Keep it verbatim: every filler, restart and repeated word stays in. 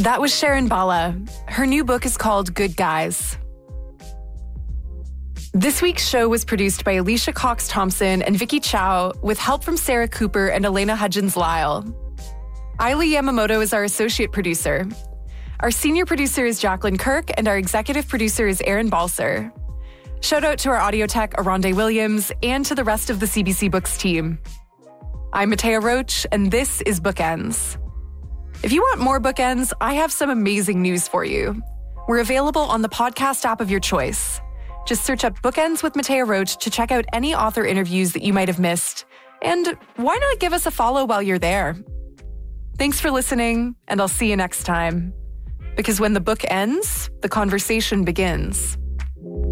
That was Sharon Bala. Her new book is called Good Guys. This week's show was produced by Alicia Cox-Thompson and Vicky Chow with help from Sarah Cooper and Elena Hudgens-Lyle. Ailey Yamamoto is our associate producer. Our senior producer is Jacqueline Kirk, and our executive producer is Aaron Balser. Shout out to our audio tech, Aronde Williams, and to the rest of the C B C Books team. I'm Matea Roach, and this is Bookends. If you want more Bookends, I have some amazing news for you. We're available on the podcast app of your choice. Just search up Bookends with Matea Roach to check out any author interviews that you might have missed. And why not give us a follow while you're there? Thanks for listening, and I'll see you next time. Because when the book ends, the conversation begins.